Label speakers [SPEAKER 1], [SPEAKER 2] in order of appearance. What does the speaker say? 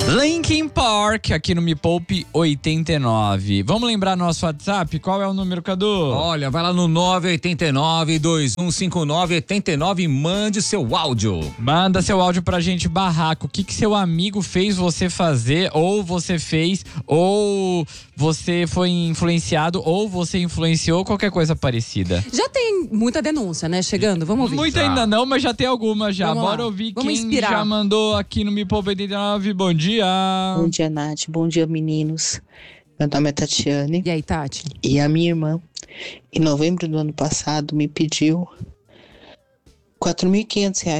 [SPEAKER 1] Linkin Park, aqui no Me Poupe 89. Vamos lembrar nosso WhatsApp? Qual é o número, Cadu?
[SPEAKER 2] Olha, vai lá no 989-2159-89 e mande seu áudio.
[SPEAKER 1] Manda seu áudio pra gente, barraco. O que seu amigo fez você fazer, ou você fez, ou você foi influenciado, ou você influenciou, qualquer coisa parecida.
[SPEAKER 3] Já tem muita denúncia, né? Chegando, vamos ouvir.
[SPEAKER 1] Muita ainda não, mas já tem alguma já.
[SPEAKER 3] Vamos
[SPEAKER 1] Bora
[SPEAKER 3] lá.
[SPEAKER 1] ouvir
[SPEAKER 3] Vamos
[SPEAKER 1] quem
[SPEAKER 3] inspirar.
[SPEAKER 1] já mandou aqui no Me Poupe 89. Bom dia.
[SPEAKER 4] Bom dia, Nath. Bom dia, meninos. Meu nome é Tatiane.
[SPEAKER 3] E aí, Tati?
[SPEAKER 4] E a minha irmã, em novembro do ano passado, me pediu R$ 4.500